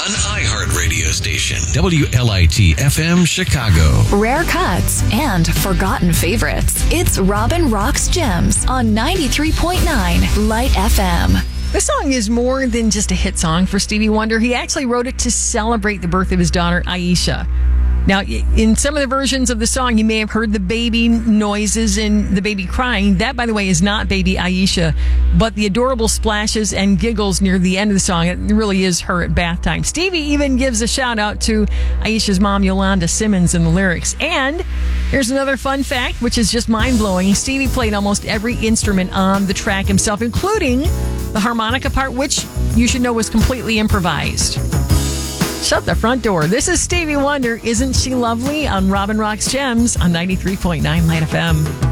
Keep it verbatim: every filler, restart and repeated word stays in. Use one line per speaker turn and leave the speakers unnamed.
An iHeart radio station. W L I T F M Chicago.
Rare cuts and forgotten favorites. It's Robin Rocks Gems on ninety-three point nine Light F M.
This song is more than just a hit song for Stevie Wonder. He actually wrote it to celebrate the birth of his daughter, Aisha. Now, in some of the versions of the song, you may have heard the baby noises and the baby crying. That, by the way, is not baby Aisha, but the adorable splashes and giggles near the end of the song. It really is her at bath time. Stevie even gives a shout out to Aisha's mom, Yolanda Simmons, in the lyrics. And here's another fun fact, which is just mind-blowing. Stevie played almost every instrument on the track himself, including the harmonica part, which you should know was completely improvised. Shut the front door. This is Stevie Wonder, Isn't She Lovely? On Robin Rocks Gems on ninety-three point nine Light F M.